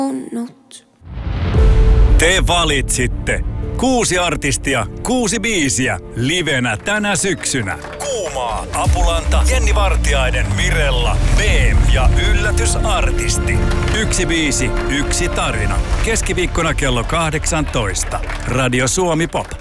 Te valitsitte 6 artistia, 6 biisiä, livenä tänä syksynä. Kuumaa, Apulanta, Jenni Vartiainen, Mirella, BM ja yllätysartisti. 1 biisi, 1 tarina. Keskiviikkona kello 18. Radio Suomi Pop.